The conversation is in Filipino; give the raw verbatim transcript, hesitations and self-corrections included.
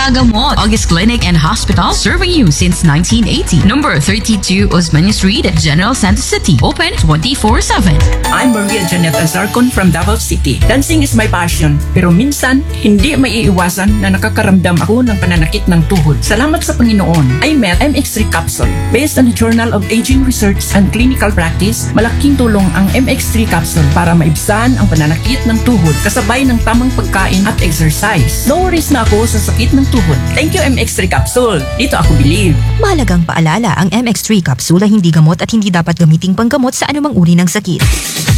Gagamot. August Clinic and Hospital, serving you since nineteen eighty. Number thirty-two Osmeña Street, General Santos City. Open twenty-four seven. I'm Maria Janet Azarcon from Davao City. Dancing is my passion, pero minsan, hindi maiiwasan na nakakaramdam ako ng pananakit ng tuhod. Salamat sa Panginoon, I met M X three Capsule. Based on the Journal of Aging Research and Clinical Practice, malaking tulong ang M X three Capsule para maibsan ang pananakit ng tuhod kasabay ng tamang pagkain at exercise. No worries na ako sa sakit ng tuhod. Thank you M X three Capsule. Dito ako believe. Mahalagang paalala, ang M X three capsule ay hindi gamot at hindi dapat gamiting panggamot sa anumang uri ng sakit.